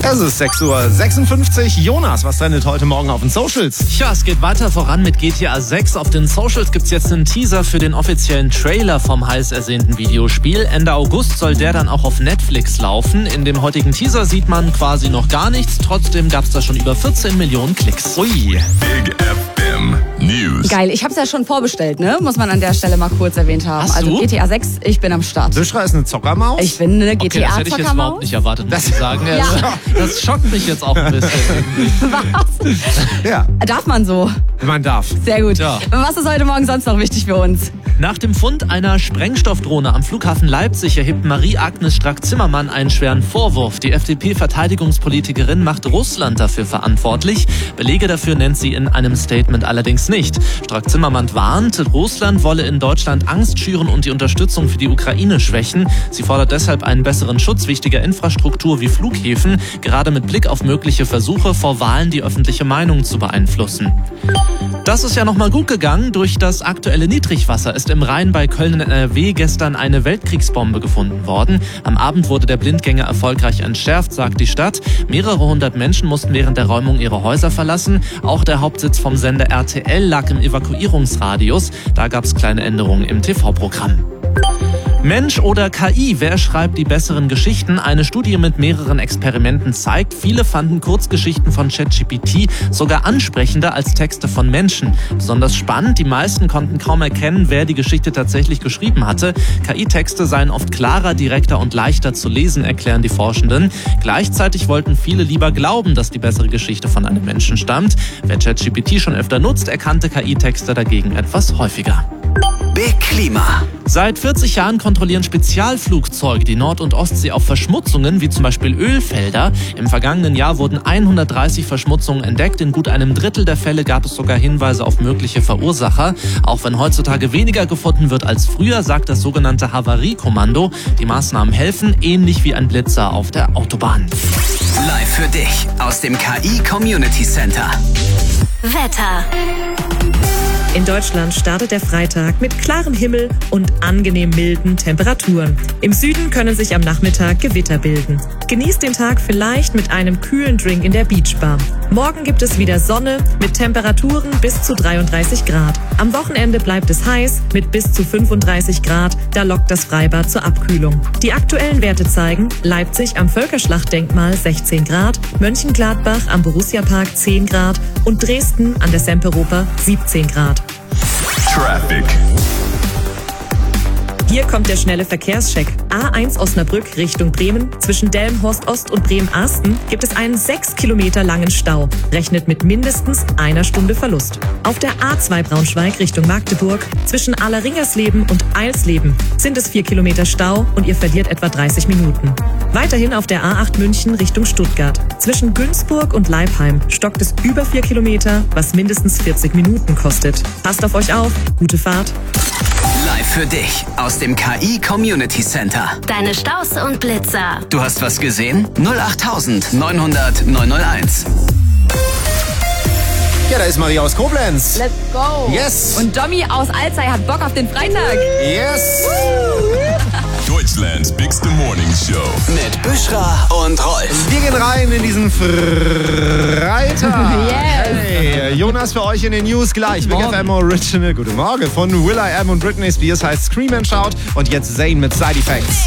Es ist 6:56 Uhr. Jonas, was trendet heute Morgen auf den Socials? Tja, es geht weiter voran mit GTA 6. Auf den Socials gibt's jetzt einen Teaser für den offiziellen Trailer vom heiß ersehnten Videospiel. Ende August soll der dann auch auf Netflix laufen. In dem heutigen Teaser sieht man quasi noch gar nichts. Trotzdem gab's da schon über 14 Millionen Klicks. Ui. Big FM News. Geil, ich hab's ja schon vorbestellt, ne? Muss man an der Stelle mal kurz erwähnt haben. Hast du? Also GTA 6, ich bin am Start. Büschra ist eine Zockermaus? Ich bin eine Okay, das hätte ich jetzt überhaupt GTA-Zockermaus. nicht erwartet, muss ich sagen. Ja. Das schockt mich jetzt auch ein bisschen. Was? Ja, Darf man so? man darf. Sehr gut. Ja. Was ist heute Morgen sonst noch wichtig für uns? Nach dem Fund einer Sprengstoffdrohne am Flughafen Leipzig erhebt Marie-Agnes Strack-Zimmermann einen schweren Vorwurf. Die FDP-Verteidigungspolitikerin macht Russland dafür verantwortlich. Belege dafür nennt sie in einem Statement allerdings nicht. Strack-Zimmermann warnt, Russland wolle in Deutschland Angst schüren und die Unterstützung für die Ukraine schwächen. Sie fordert deshalb einen besseren Schutz wichtiger Infrastruktur wie Flughäfen, gerade mit Blick auf mögliche Versuche, vor Wahlen die öffentliche Meinung zu beeinflussen. Das ist ja nochmal gut gegangen. Durch das aktuelle Niedrigwasser ist im Rhein bei Köln in NRW gestern eine Weltkriegsbombe gefunden worden. Am Abend wurde der Blindgänger erfolgreich entschärft, sagt die Stadt. Mehrere hundert Menschen mussten während der Räumung ihre Häuser verlassen. Auch der Hauptsitz vom Sender RTL lag im Evakuierungsradius. Da gab es kleine Änderungen im TV-Programm. Mensch oder KI, wer schreibt die besseren Geschichten? Eine Studie mit mehreren Experimenten zeigt, viele fanden Kurzgeschichten von ChatGPT sogar ansprechender als Texte von Menschen. Besonders spannend, die meisten konnten kaum erkennen, wer die Geschichte tatsächlich geschrieben hatte. KI-Texte seien oft klarer, direkter und leichter zu lesen, erklären die Forschenden. Gleichzeitig wollten viele lieber glauben, dass die bessere Geschichte von einem Menschen stammt. Wer ChatGPT schon öfter nutzt, erkannte KI-Texte dagegen etwas häufiger. Big Klima. Seit 40 Jahren kontrollieren Spezialflugzeuge die Nord- und Ostsee auf Verschmutzungen, wie zum Beispiel Ölfelder. Im vergangenen Jahr wurden 130 Verschmutzungen entdeckt. In gut einem Drittel der Fälle gab es sogar Hinweise auf mögliche Verursacher. Auch wenn heutzutage weniger gefunden wird als früher, sagt das sogenannte Havariekommando. Die Maßnahmen helfen, ähnlich wie ein Blitzer auf der Autobahn. Live für dich aus dem KI Community Center. Wetter. In Deutschland startet der Freitag mit klarem Himmel und angenehm milden Temperaturen. Im Süden können sich am Nachmittag Gewitter bilden. Genießt den Tag vielleicht mit einem kühlen Drink in der Beachbar. Morgen gibt es wieder Sonne mit Temperaturen bis zu 33 Grad. Am Wochenende bleibt es heiß mit bis zu 35 Grad. Da lockt das Freibad zur Abkühlung. Die aktuellen Werte zeigen: Leipzig am Völkerschlachtdenkmal 16 Grad, Mönchengladbach am Borussia-Park 10 Grad und Dresden an der Semperoper 17 Grad. Traffic. Hier kommt der schnelle Verkehrscheck. A1 Osnabrück Richtung Bremen. Zwischen Delmenhorst Ost und Bremen-Asten gibt es einen 6 Kilometer langen Stau. Rechnet mit mindestens einer Stunde Verlust. Auf der A2 Braunschweig Richtung Magdeburg. Zwischen Allerringersleben und Eilsleben sind es 4 Kilometer Stau und ihr verliert etwa 30 Minuten. Weiterhin auf der A8 München Richtung Stuttgart. Zwischen Günzburg und Leipheim stockt es über 4 Kilometer, was mindestens 40 Minuten kostet. Passt auf euch auf. Gute Fahrt. Live für dich aus dem KI Community Center. Deine Staus und Blitzer. Du hast was gesehen? 08900 901. Ja, da ist Maria aus Koblenz. Let's go. Yes. Und Domi aus Alzey hat Bock auf den Freitag. Yes. Deutschlands Bigste Morning Show. Mit Büschra und Rolf. Wir gehen rein in diesen Freitag. Yes. Hey, Jonas für euch in den News gleich. Big Morgen. FM Original. Guten Morgen von will.i.am und Britney Spears heißt Scream and Shout. Und jetzt Zayn mit Side Effects.